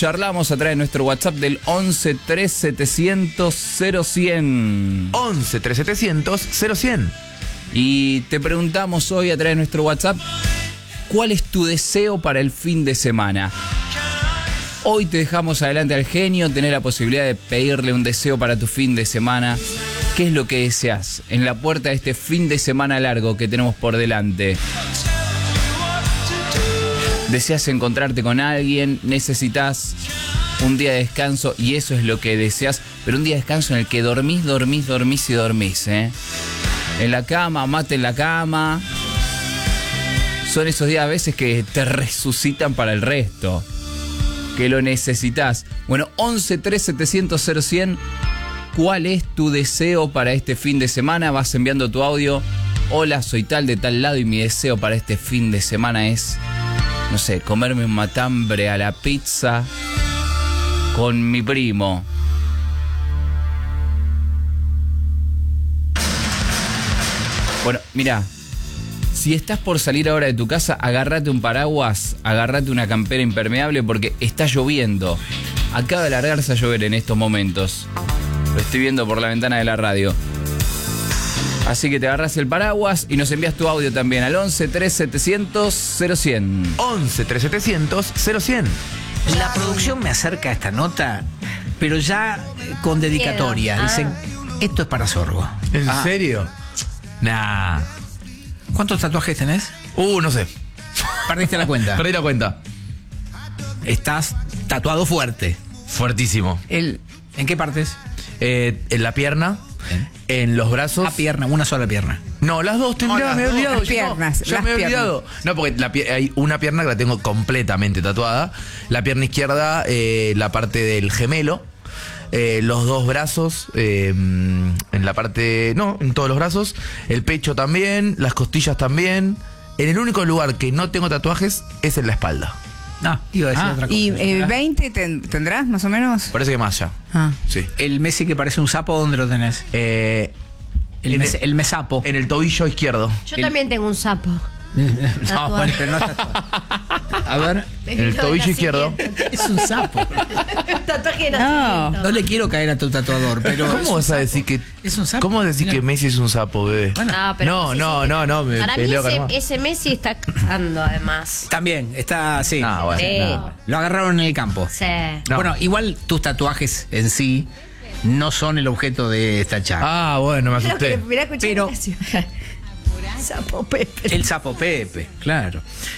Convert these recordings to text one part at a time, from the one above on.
charlamos a través de nuestro WhatsApp del 11 3700 0100. 11 3700 0100. Y te preguntamos hoy a través de nuestro WhatsApp, ¿cuál es tu deseo para el fin de semana? Hoy te dejamos adelante al genio, tenés la posibilidad de pedirle un deseo para tu fin de semana. ¿Qué es lo que deseas en la puerta de este fin de semana largo que tenemos por delante? ¿Deseas encontrarte con alguien? ¿Necesitas un día de descanso? Y eso es lo que deseas, pero un día de descanso en el que dormís, ¿eh? En la cama, mate en la cama. Son esos días a veces que te resucitan para el resto, que lo necesitas. Bueno, 11 3700 0100. ¿Cuál es tu deseo para este fin de semana? Vas enviando tu audio. Hola, soy tal de tal lado y mi deseo para este fin de semana es, no sé, comerme un matambre a la pizza con mi primo. Bueno, mira, si estás por salir ahora de tu casa, agárrate un paraguas, agárrate una campera impermeable porque está lloviendo. Acaba de largarse a llover en estos momentos. Lo estoy viendo por la ventana de la radio. Así que te agarras el paraguas y nos envías tu audio también al 11 3700 0100. 11 3700 0100. La producción me acerca a esta nota, pero ya con dedicatoria. Dicen, esto es para Sorgo. ¿En serio? Nah. ¿Cuántos tatuajes tenés? No sé. Perdiste la cuenta. Perdí la cuenta. Estás tatuado fuerte. Fuertísimo. ¿En qué partes? En la pierna, en los brazos. La pierna, una sola pierna. No, las dos, me he olvidado. Las piernas, Yo las me he piernas. olvidado. No, porque hay una pierna que la tengo completamente tatuada. La pierna izquierda, la parte del gemelo. Los dos brazos, en la parte... No, en todos los brazos. El pecho también, las costillas también. En el único lugar que no tengo tatuajes es en la espalda. No, iba a decir otra cosa. ¿Y 20 tendrás más o menos? Parece que más allá. Ah. Sí. El Messi que parece un sapo, ¿dónde lo tenés? El mesapo. En el tobillo izquierdo. Yo también tengo un sapo. No, bueno, pero no está tatuado. A ver, En el tobillo izquierdo. es un sapo. Tatuaje de No. nacimiento. No le quiero caer a tu tatuador, pero... ¿Cómo vas a decir que... Es un sapo. ¿Cómo vas a decir Mira. que Messi es un sapo, bebé? No, pero No, me para mí peleo con ese Messi está cagando, además. También, está, sí. Ah, bueno. Sí. no. Lo agarraron en el campo. Sí. No. Bueno, igual tus tatuajes en sí no son el objeto de esta charla. Ah, bueno, me asusté. Mirá, escuchá Pero- la canción. Sapo Pepe. El sapo Pepe, claro.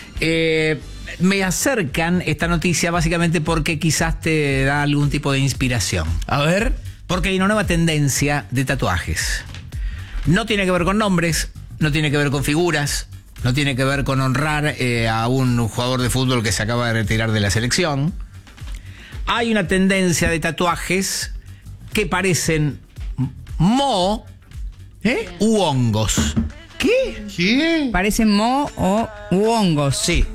Me acercan esta noticia básicamente porque quizás te da algún tipo de inspiración. A ver. Porque hay una nueva tendencia de tatuajes. No tiene que ver con nombres, no tiene que ver con figuras, no tiene que ver con honrar a un jugador de fútbol que se acaba de retirar de la selección. Hay una tendencia de tatuajes que parecen moho u hongos. ¿Qué? Parecen mo o u hongos. Sí.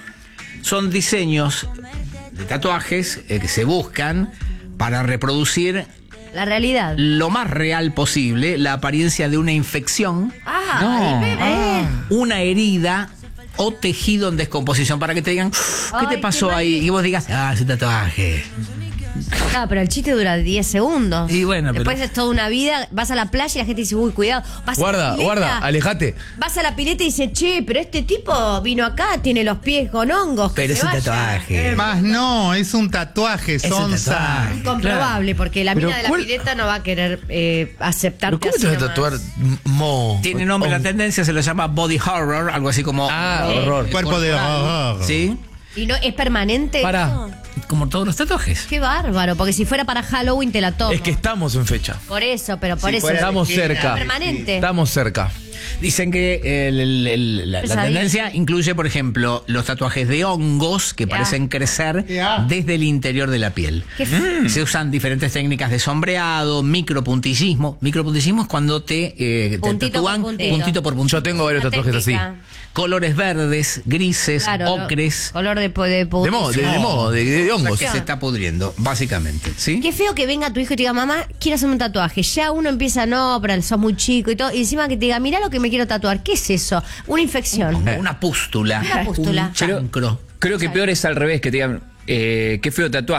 Son diseños de tatuajes que se buscan para reproducir La realidad. lo más real posible la apariencia de una infección, Ah, el bebé. una herida o tejido en descomposición, para que te digan, ¿qué Ay, te pasó qué ahí? Y vos digas, es un tatuaje. Ah, pero el chiste dura 10 segundos. Y bueno, pero- después es toda una vida. Vas a la playa y la gente dice, uy, cuidado. Vas a la pileta, alejate. Vas a la pileta y dice, che, pero este tipo vino acá, tiene los pies con hongos. que Pero se es un vaya". tatuaje. Más no, es un tatuaje, Es un sonza. tatuaje. Incomprobable, porque la Pero mina de la ¿cuál- pileta no va a querer aceptarte ¿Pero cómo así te vas a nomás. tatuar mo? Tiene nombre, la tendencia se lo llama body horror, algo así como... Horror. Cuerpo de horror. ¿Sí? ¿Y no es permanente? Pará. No. Como todos los tatuajes. Qué bárbaro, porque si fuera para Halloween te la tomo. Es que estamos en fecha. Por eso, pero por eso. Estamos cerca. Permanente. Estamos cerca. Dicen que la Pesadilla. tendencia incluye, por ejemplo, los tatuajes de hongos que parecen crecer Ya. desde el interior de la piel. Qué f- Se usan diferentes técnicas de sombreado, micropuntillismo. Micropuntillismo es cuando te Puntito tatúan por puntito. puntito por puntito. Yo tengo varios Una tatuajes así. técnica. Colores verdes, grises, Claro, ocres. color de De moho, de hongos. Que se está pudriendo, básicamente. ¿Sí? Qué feo que venga tu hijo y te diga, mamá, quiero hacerme un tatuaje. Ya uno empieza, no, pero sos muy chico y todo. Y encima que te diga, mira lo que me quiero tatuar. ¿Qué es eso? Una infección. Una pústula. Una pústula. Un chancro. Creo que peor es al revés, que te digan, qué feo tatuaje.